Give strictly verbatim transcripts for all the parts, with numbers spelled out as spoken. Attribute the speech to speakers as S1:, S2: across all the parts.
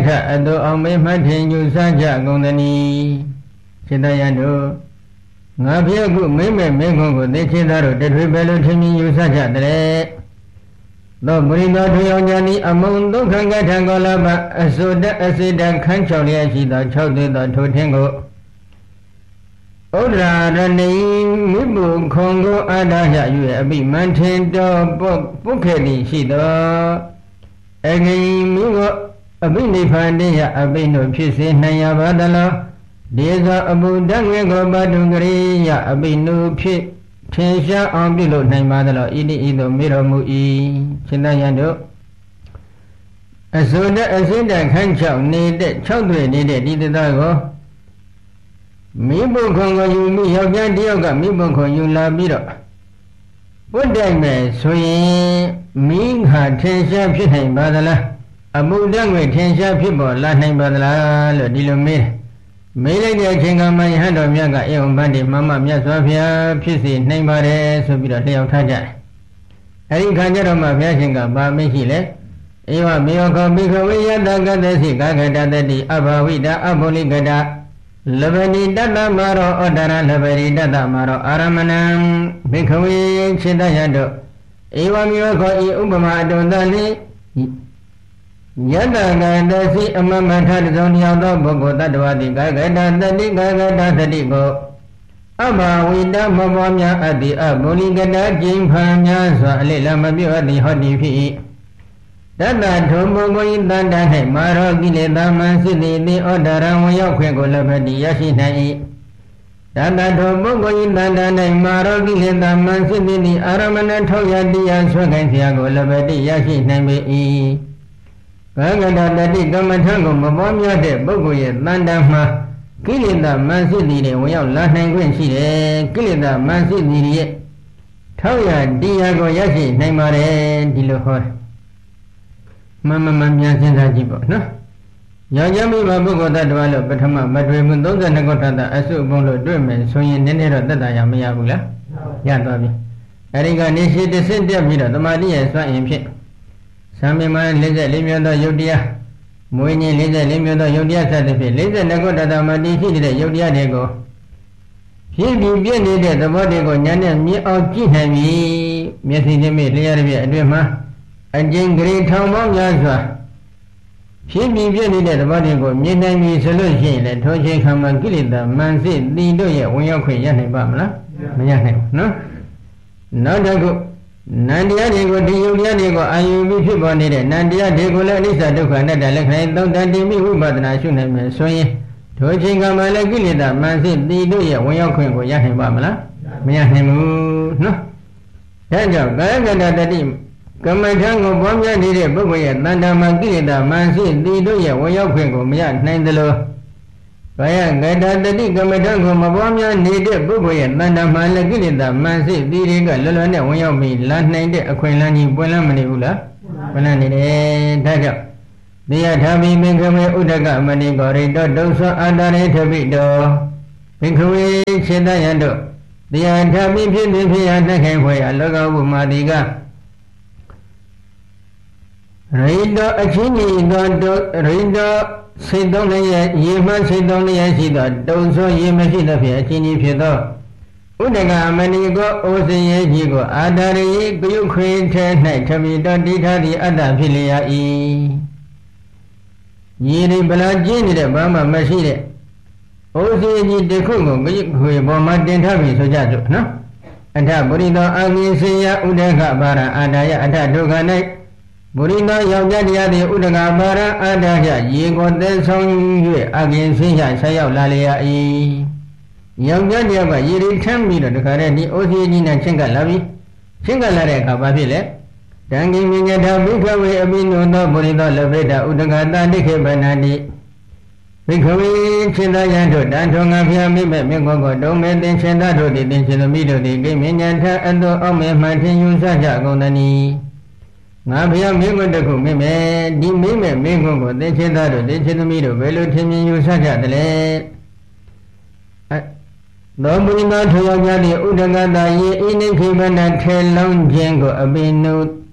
S1: အတောအောင်မေမှတ်ထင်ယူဆကြကုန်သည်စေတယံတို့ငါဖျက်ခုမိမ့်မဲ့မင်းခွန်ကိုသိချင်းသားတို့တထွေပဲလို့ထင်မြင်ယူဆကြတဲ့သောမရိသောထွေအောင်ကြသည်အမုံဒုက္ခကထံကောလဘအစိုးတအစေတခန်းချောက်လျက်ရှိသော၆သွေးသောထိုထင်းကိုဥဒရာရဏီမိဘခွန်ကိုအာဒါရ၍အပိမန်ထင်တော်ပုခေတိရှိသောအငိမိကိုအပိနိဗ္ဗာန်တရားအပိတို့ဖြစ်စေနိုင်ရပါသလားဒေဇာအဘုဒ္ဓငေကောပတုကရိယအပိနုဖြစ်ထင်ရှားအောင်ပြုလို့နိုင်ပါသလားဣတိဤသို့မေတော်မူ၏ရှင်သာယံတို့အစိုးတအစိတခန်းချောက်နေတဲ့၆သွေနေတဲ့ဒီတသားကိုမိဘခွန်ကိုယူမိယောက်ျားတယောက်ကမိဘခွန်ယူလာပြီးတော့ပုတ်တိုင်မဲ့ဆိုရင်မိခါထင်ရှားဖြစ်နိုင်ပါသလားအမှုတငွေထင်ရှားဖြစ်ပေါ်လာနိုင်ပါသလားလို့ဒီလိုမေးမေးလိုက်တဲ့အချိန်ကမှယဟန်တော်မြတ်ကအေဝံဗန္တိမမမြတ်စွာဘုရားဖြစ်စေနိုင်ပါတယ်ဆိုပြီးတော့လျှောက်ထားကြတယ်အဲဒီခါကျတော့မှဘုရားရှင်ကဗာမရှိလဲဧဝမေယောခောပိခဝေယတကတသိကာကတတတိအဘဝိတာအဘုလိကတလဗဏိတတမရောဩတရလဗရိတတမရောအာရမဏံဘိခဝေခြေတရတို့ဧဝမေယောခောဤဥပမာအတုံတလိယတကတသိအမမထတဇုံတယောက်သောပုဂ္ဂိုလ်တ attva တိကာကတတတိကာကတသတိကိုအဘဝိတမဘောများအတ္တိအဘုလိကတကျိန်ဖန်များစွာအလိလမပြုအပ်သည်ဟောတိဖြစ်၏တတထုံပုဂ္ဂိုလ်၏တန်တ၌မာရောကိလေသာမံစိတိတိဩဒရံဝင်ရောက်ခွင့်ကိုလည်းပဲတည်ရရှိနိုင်၏တတထုံပုဂ္ဂိုလ်၏တန်တ၌မာရောကိလေသာမံစိတိတိအာရမဏထောက်ရတရားဆွဲခိုင်းဖျားကိုလည်းပဲတည်ရရှိနိုင်ပေ၏ကာကတတတိကမ္မထံကိုမပေါ်များတဲ့ပုဂ္ဂိုလ်ရဲ့တန်တမှာကိလေသာမံစိတိတွေဝင်ရောက်လာနိုင်ခွင့်ရှိတယ်ကိလေသာမံစိတိတွေရဲ့ထောက်ရတရားကိုရရှိနိုင်ပါတယ်ဒီလိုဟောမမမမြန်စဉ်းစားကြည့်ပေါ့နော်ယောက်ျားမိဘပုဂ္ဂိုလ်တ attva လို့ပထမမတွေ့မှုသုံးဆယ်နှစ်ခုထပ်တာအစုဘုံလို့တွေ့မယ်ဆိုရင်နည်းနည်းတော့သက်သာရမရဘူးလားရသွားပြီအဲဒီကနေရှိတစ်ဆင့်တက်ပြီးတော့သမာဓိရဲ့စွမ်းအင်ဖြင့်သံမြမလေးဆက်လေးမျိုးသောယုတ်တရားမွေးခြင်းလေးဆက်လေးမျိုးသောယုတ်တရားဆက်တဲ့ဖြင့်လေးဆက်နှစ်ခုတတမတည်ရှိတဲ့ယုတ်တရားတွေကိုဖြစ်ပြီးပြည့်နေတဲ့သဘောတွေကိုဉာဏ်နဲ့မြင်အောင်ကြည့်နိုင်ပြီမျက်စိနဲ့မြင်လျှက်ရပြည့်အတွင်းမှာအကျဉ်းဂရေထောင်ပေါင်းများစွာဖြစ်ပြီးပြည့်နေတဲ့သဘောတွေကိုမြင်နိုင်ပြီဆိုလို့ရှိရင်လည်းထိုချိန်ခါမှာကိလေသာမန်စစ်တီတို့ရဲ့ဝင်ရောက်ခွင့်ရနိုင်ပါမလားမရနိုင်ဘူးနော်နောက်တစ်ခုနန္တရားတွေကိုဒီယုတ်တရားတွေကိုအာယုပြီးဖြစ်ပေါ်နေတဲ့နန္တရားတွေကိုလည်းအနိစ္စဒုက္ခအနတ္တလက္ခဏာသုံးတန်တိမိဝိပဿနာရှုနိုင်မယ်ဆိုရင်ထိုချိန်ကမှလည်းကိလေသာမန်စစ်တီတို့ရဲ့ဝင်ရောက်ခွင့်ကိုရနိုင်ပါမလားမရနိုင်ဘူးနော်ဒါကြောင့်ကာယကတတတိကမ္မထံကိုပွားများနေတဲ့ပုဂ္ဂိုလ်ရဲ့တဏ္ဍာမှာကိလေသာမန်စစ်တီတို့ရဲ့ဝင်ရောက်ခွင့်ကိုမရနိုင်သလိုကာယကတတတိကမ္မထံကိုမပွားများနေတဲ့ပုဂ္ဂိုလ်ရဲ့တဏ္ဍာမှာလည်းကိလေသာမန်စစ်တီတွေကလွယ်လွယ်နဲ့ဝင်ရောက်ပြီးလာနိုင်တဲ့အခွင့်အလမ်းကြီးပွင့်လန်းမနေဘူးလားပွင့်လန်းနေတယ်ဒါကြောင့်သေယထာမိမင်္ဂမေဥဒကမဏိကောရိတောဒုသောအာတရေထပိတောဘိက္ခဝေခြေတယံတို့သေယထာမိဖြစ်ဖြစ်ဖြစ်ရနှက်ခိုင်ဖွယ်ရလောကဝုမာတိကရိတောအချင်းကြီးသောရိတောစိတ်သုံးလည်းရဲ့ရေမှစိတ်သုံးလည်းရဲ့ရှိသောတုံဆိုရေမရှိသဖြင့်အချင်းကြီးဖြစ်သောဥဒကမဏိကောအိုစင်ရဲ့ကြီးကိုအာတာရိကယုခွေထဲ၌ထမိတော်တိထားသည့်အတ္တဖြစ်လျက်၏ညီရိဗလာကျင်းနေတဲ့ဘာမှမရှိတဲ့အိုစင်ကြီးတစ်ခုကိုကယုခွေပေါ်မှာတင်ထားပြီဆိုကြစို့နော်အထပုရိသောအာကိစေယဥဒကဘာရအာတာယအထဒုက္ခ၌ဘုရိသောယောက်ျားတရားသည်ဥဒကဘာရအာတာယရေကိုသဲဆောင်၍အကင်ဆင်းရဆက်ရောက်လာလျက်၏ယောက်ျားတရားကရေရီထမ်းပြီးတော့တခါတည်းဒီအိုစီကြီးနဲ့ချင်းကပ်လာပြီချင်းကပ်လာတဲ့အခါဘာဖြစ်လဲတံကိမြညထဘိခဝေအပိနုသောဘုရိသောလဗေဒဥဒကတာတိခေပနတိဘိခဝေချင်းသာယံတို့တန်ထုံငါဖျားမိမဲ့မြင့်ကောကိုတုံးမဲ့တင်ချင်းသာတို့သည်တင်ချင်းသမီးတို့သည်ကိမြညထအတောအောက်မဲ့မှထင်ယူဆကြကုန်သနည်းငါဘုရားမင်းကိုတခုမိမဲ့ဒီမိမဲ့မင်းကိုကိုတင်ချင်းသားတို့တင်ချင်းသမီးတို့ဘယ်လိုထင်မြင်ယူဆကြသလဲသောဘုရိမာထောယောက်ျားသည်ဥဒကတာယေဣနိခေပနထေလောင်းခြင်းကိုအပိနု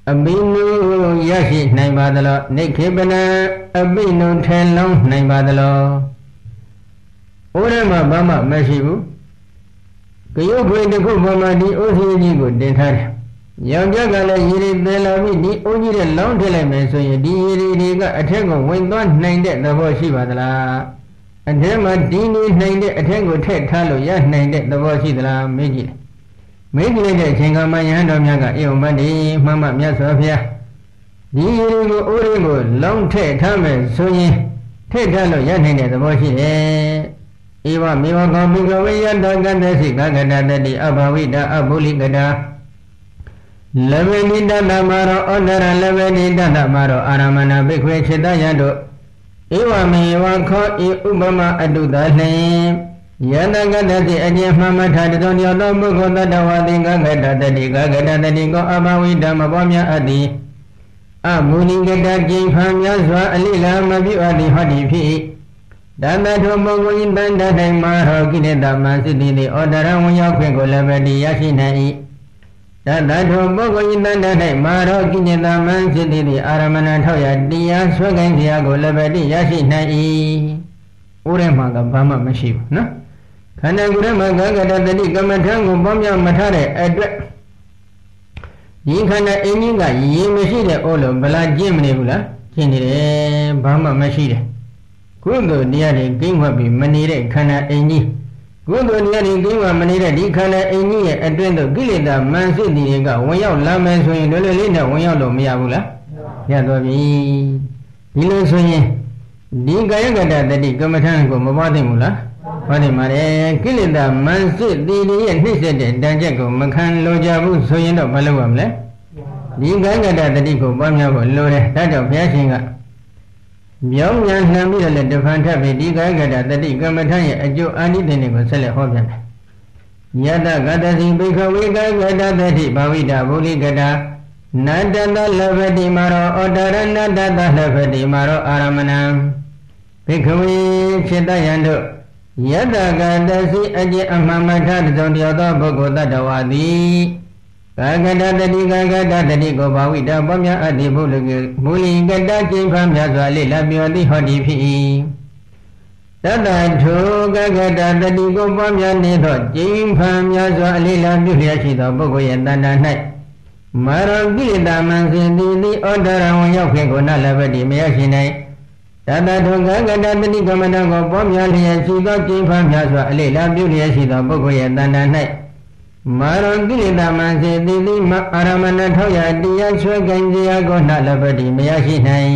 S1: အဘိနုရရှိနိုင်ပါသလားနိခေပနအဘိနုထဲလောင်းနိုင်ပါသလားဩရမဘာမှမရှိဘူးကရုတ်ခွေတစ်ခုပေါ်မှာဒီအိုးစီကြီးကိုတင်ထားတယ်ယောက်ျားကလည်းရေရီသေးလာပြီးဒီအိုးကြီးတဲ့လောင်းထည့်လိုက်မယ်ဆိုရင်ဒီရေရီတွေကအထက်ကိုဝင်သွားနိုင်တဲ့သဘောရှိပါသလားအထက်မှာဒီနေနိုင်တဲ့အထက်ကိုထည့်ထားလို့ရနိုင်တဲ့သဘောရှိသလားမေးကြည့်မေးကြည့်လိုက်တဲ့အချိန်ကမှယဟန်တော်များကအေဝမတိမှန်မှမြတ်စွာဘုရားဒီရေရီကိုအိုးရီကိုလောင်းထည့်ထားမယ်ဆိုရင်ထည့်ထားလို့ရနိုင်တဲ့သဘောရှိတယ်ဧဝမေဝကောဘိကဝေယတကတ္တစိကကတတတိအဘဝိတအဘုလိကတာလဗေနိတတမရောဩဒရလဗေနိတတမရောအာရမဏဘိခွေခြေတယတို့ဧဝမေဝခောဤဥပမအတုတလင်ယတကတ္တစိအကျဉ်မှမထတတော်ယောသောပုဂ္ဂိုလ်တတဝသင်္ကကတတတိကကတတတိကောအဘဝိတမပွားများအပ်သည်အမုနိကတကျိန်ဖန်များစွာအလိလာမပြုအပ်သည်ဟောတိဖြစ်တတထောပုဂ္ဂိုလ်ဤတန်တတိုင်မာရောကိလေသာမစိတ္တိတိဩဒရဝံရောက်ခွင့်ကိုလည်းပဲဒီရရှိနိုင်၏တတထောပုဂ္ဂိုလ်ဤတန်တတိုင်မာရောကိလေသာမစိတ္တိတိအာရမဏထောက်ရတရားဆွဲကိုင်းစရာကိုလည်းပဲဒီရရှိနိုင်၏ဥရမကဘာမှမရှိဘူးနော်ခန္ဓာကိုယ်မှာကာကတတတိကမ္မထံကိုပေါင်းများမထားတဲ့အတွက်ဒီခန္ဓာအင်းကြီးကရေမရှိတဲ့အိုးလို့ဗလာကျင့်မနေဘူးလားကျင့်နေတယ်ဘာမှမရှိတယ်ကုသိုလ်တရားတွေကိန်းဝတ်ပြီးမနေတဲ့ခန္ဓာအင်းကြီးကုသိုလ်တရားတွေကိန်းဝတ်မနေတဲ့ဒီခန္ဓာအင်းကြီးရဲ့အတွင်းသို့ကိလေသာမန်စစ်တီတွေကဝင်ရောက်လာမယ်ဆိုရင်လွယ်လွယ်လေးနဲ့ဝင်ရောက်လို့မရဘူးလားရသွားပြီဒီလိုဆိုရင်ဒီကာယကတတတိကမ္မထံကိုမပွားသိဘူးလားဟောဒီမှာလေကိလေသာမန်စစ်တီတွေရဲ့နှိမ့်ဆက်တဲ့တန်ချက်ကိုမခံလိုကြဘူးဆိုရင်တော့မလုပ်ရမလဲဒီကာယကတတတိကိုပွားများဖို့လိုတယ်ဒါကြောင့်ဘုရားရှင်ကမြောင်းမြန်နှံပြီးတော့လည်းတဖန်ထပ်ပြီးဒီကာယကတတတိကမ္မထံရဲ့အကျိုးအာနိသင်တွေကိုဆက်လက်ဟောပြန်တယ်ယတကတစီဘိခဝေကာယကတတတိဘာဝိတဗုလိကတာနတ္တတလဗတိမာရောဩတရဏတတလဗတိမာရောအာရမဏံဘိခဝေဖြစ်တယံတို့ယတကတစီအကျင့်အမှန်မှန်ထတစုံတယောသောပုဂ္ဂိုလ်တ attva သည်ကာကတတတိကာကတတတိကိုဘာဝိတပွားများအပ်သည်ဘုလကေမူလင်ကတကျင့်ဖန်များစွာလေ့လာပြောသည်ဟောသည်ဖြစ်၏တတထုကာကတတတိကိုပွားများနေသောကျင့်ဖန်များစွာအလေ့လာပြုလျက်ရှိသောပုဂ္ဂိုလ်ရဲ့တဏ္ဍာ၌မာရကိလေသာမံစဉ်သည်သည်ဩဒရဝံရောက်ခင်ကိုနလဘတိမရရှိနိုင်တတထုကာကတတတိကမ္မဋ္ဌာန်းကိုပွားများလျက်ရှိသောကျင့်ဖန်များစွာအလေ့လာပြုလျက်ရှိသောပုဂ္ဂိုလ်ရဲ့တဏ္ဍာ၌မာရကိလေသာမံစေတိတိမအာရမဏထောက်ရတရားဆွဲကံစရာကိုနှလပတိမရရှိနိုင်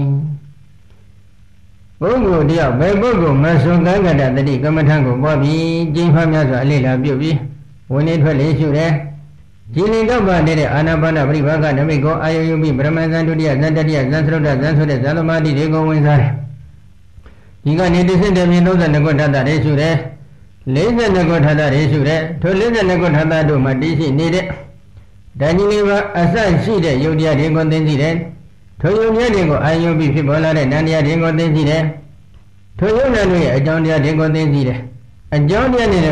S1: ပုဂ္ဂိုလ်တယောက်ဘယ်ပုဂ္ဂိုလ်မဆွန်ကာကတတတိကမ္မထံကိုပွားပြီးကျင့်ဖတ်များစွာအလေ့လာပြုပြီးဝင်နေထွက်လေရှုတယ်ကြည်လင်တော့ပါတဲ့အာနာပါနပရိဘာကနမိတ်ကိုအာယုယုပိပရမဇန်ဒုတိယဇန်တတိယဇန်သရုဒ္ဒဇန်ဆိုတဲ့ဇန်သမာတိတွေကိုဝင်စားတယ်ဒီကနေတစ်ဆင့်တည်းပြင်သုံးဆယ်နှစ်ခုထပ်တာတွေရှုတယ်လေးဆယ်နှစ်ခုထပ်တာတွေရှုတယ်ထိုလေးဆယ်နှစ်ခုထပ်တာတို့မှာတည်ရှိနေတဲ့ဓာကြီးလေးပါအစရှိတဲ့ယုတ်တရားတွေကိုသိသိတယ်ထိုယုတ်တရားတွေကိုအာယုပိဖြစ်ပေါ်လာတဲ့နန္တရားတွေကိုသိသိတယ်ထိုယုတ်တရားတွေရဲ့အကြောင်းတရားတွေကိုသိသိတယ်အကြောင်းတရားတွေ